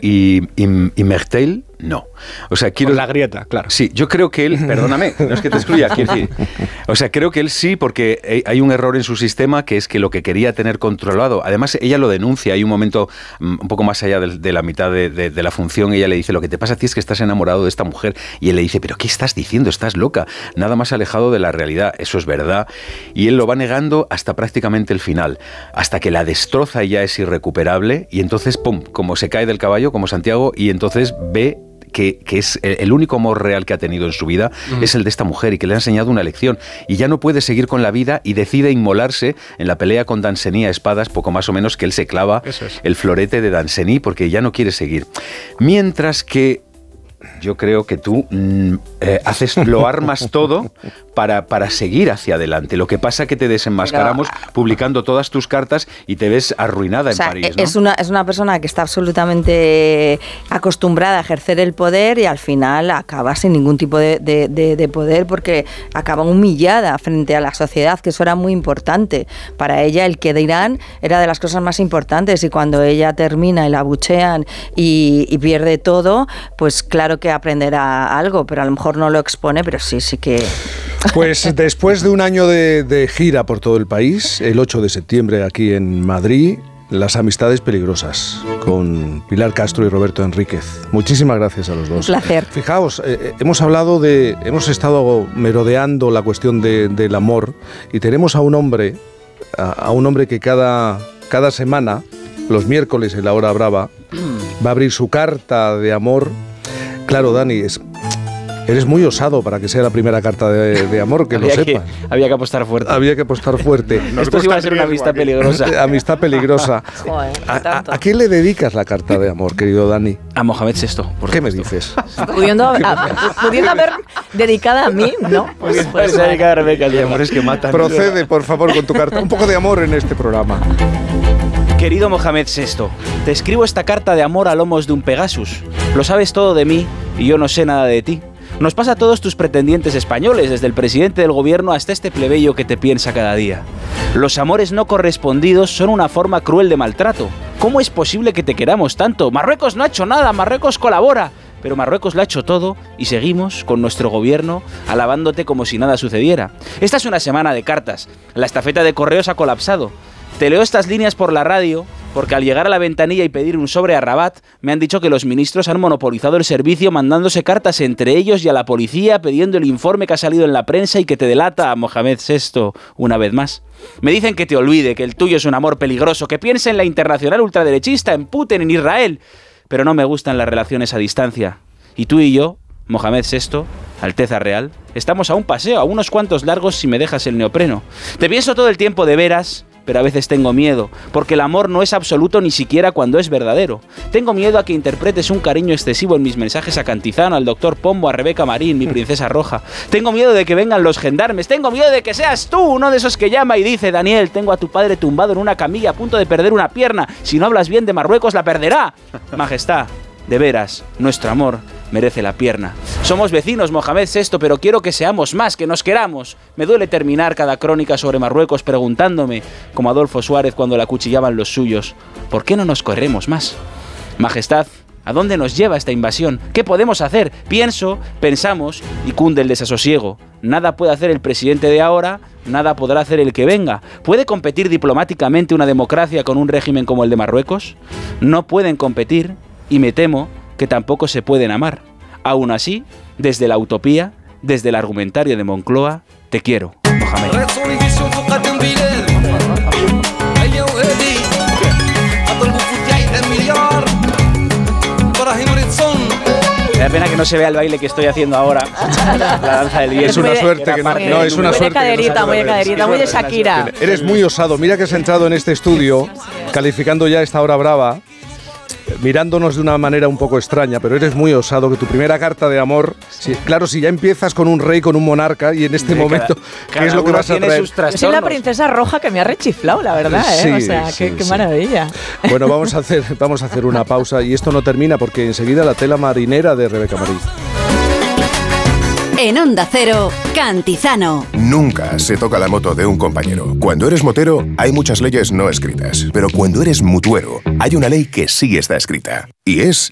y Mertel, no. O sea, Por la grieta, claro. Sí, yo creo que él, perdóname, no es que te excluya, quiero decir, o sea, creo que él sí, porque hay un error en su sistema, que es que lo que quería tener controlado, además ella lo denuncia, hay un momento un poco más allá de la mitad de la función, ella le dice, lo que te pasa a ti es que estás enamorado de esta mujer, y él le dice, pero ¿qué estás diciendo? Estás loca, nada más alejado de la realidad, eso es verdad, y él lo va negando hasta prácticamente el final, hasta que la destroza y ya es irrecuperable, y entonces, pum, como se cae del caballo, como Santiago, y entonces ve que es el único amor real que ha tenido en su vida, es el de esta mujer, y que le ha enseñado una lección, y ya no puede seguir con la vida, y decide inmolarse en la pelea con Danceny a espadas, poco más o menos, que él se clava el florete de Danceny, porque ya no quiere seguir. Mientras que yo creo que tú lo armas todo para seguir hacia adelante. Lo que pasa es que te desenmascaramos publicando todas tus cartas y te ves arruinada en París, ¿no? Es una persona que está absolutamente acostumbrada a ejercer el poder y al final acaba sin ningún tipo de poder, porque acaba humillada frente a la sociedad, que eso era muy importante. Para ella el qué dirán era de las cosas más importantes, y cuando ella termina y la abuchean y pierde todo, pues claro que aprenderá algo, pero a lo mejor no lo expone, pero sí que... Pues después de un año de gira por todo el país, el 8 de septiembre aquí en Madrid, Las amistades peligrosas, con Pilar Castro y Roberto Enríquez. Muchísimas gracias a los dos. Un placer. Fijaos, hemos estado merodeando la cuestión del amor, y tenemos a un hombre que cada semana, los miércoles en la hora brava, va a abrir su carta de amor. Claro, Dani, eres muy osado para que sea la primera carta de amor, que lo sepas. Había que apostar fuerte. Había que apostar fuerte. Esto sí va a ser una amistad peligrosa. Amistad peligrosa. Joder, ¿A qué le dedicas la carta de amor, querido Dani? A Mohamed VI, por ¿Qué me supuesto. dices? pudiendo haber dedicada a mí, ¿no? Pues Se ha dedicado a Rebeca, Hay amores que matan. Procede, por favor, con tu carta. Un poco de amor en este programa. Querido Mohamed VI, te escribo esta carta de amor a lomos de un Pegasus. Lo sabes todo de mí y yo no sé nada de ti. Nos pasa a todos tus pretendientes españoles, desde el presidente del gobierno hasta este plebeyo que te piensa cada día. Los amores no correspondidos son una forma cruel de maltrato. ¿Cómo es posible que te queramos tanto? Marruecos no ha hecho nada, Marruecos colabora. Pero Marruecos lo ha hecho todo y seguimos con nuestro gobierno alabándote como si nada sucediera. Esta es una semana de cartas. La estafeta de correos ha colapsado. Te leo estas líneas por la radio porque al llegar a la ventanilla y pedir un sobre a Rabat, me han dicho que los ministros han monopolizado el servicio mandándose cartas entre ellos y a la policía pidiendo el informe que ha salido en la prensa y que te delata a Mohamed VI una vez más. Me dicen que te olvide, que el tuyo es un amor peligroso, que piense en la internacional ultraderechista, en Putin, en Israel. Pero no me gustan las relaciones a distancia. Y tú y yo, Mohamed VI, Alteza Real, estamos a un paseo, a unos cuantos largos si me dejas el neopreno. Te pienso todo el tiempo de veras, pero a veces tengo miedo, porque el amor no es absoluto ni siquiera cuando es verdadero. Tengo miedo a que interpretes un cariño excesivo en mis mensajes a Cantizano, al doctor Pombo, a Rebeca Marín, mi princesa roja. Tengo miedo de que vengan los gendarmes, tengo miedo de que seas tú uno de esos que llama y dice: Daniel, tengo a tu padre tumbado en una camilla a punto de perder una pierna, si no hablas bien de Marruecos la perderá. Majestad, de veras, nuestro amor merece la pierna. Somos vecinos, Mohamed VI, pero quiero que seamos más, que nos queramos. Me duele terminar cada crónica sobre Marruecos preguntándome, como Adolfo Suárez cuando la acuchillaban los suyos, ¿por qué no nos corremos más? Majestad, ¿a dónde nos lleva esta invasión? ¿Qué podemos hacer? Pensamos y cunde el desasosiego. Nada puede hacer el presidente de ahora, nada podrá hacer el que venga. ¿Puede competir diplomáticamente una democracia con un régimen como el de Marruecos? No pueden competir, y me temo que tampoco se pueden amar. Aún así, desde la utopía, desde el argumentario de Moncloa, te quiero, Mohamed. Me da pena que no se vea el baile que estoy haciendo ahora, la danza del viento. Es una suerte que no, es una suerte. Muy de caderita, muy de Shakira. Eres muy osado. Mira que has entrado en este estudio calificando ya esta hora brava, mirándonos de una manera un poco extraña, pero eres muy osado, que tu primera carta de amor, claro, si ya empiezas con un rey, con un monarca, y en este momento, ¿qué es lo que vas a traer? Yo soy la princesa roja que me ha rechiflado, la verdad, Sí, o sea, qué maravilla. Bueno, vamos a hacer una pausa, y esto no termina porque enseguida la tela marinera de Rebeca Marín. En Onda Cero, Cantizano. Nunca se toca la moto de un compañero. Cuando eres motero, hay muchas leyes no escritas. Pero cuando eres mutuero, hay una ley que sí está escrita. Y es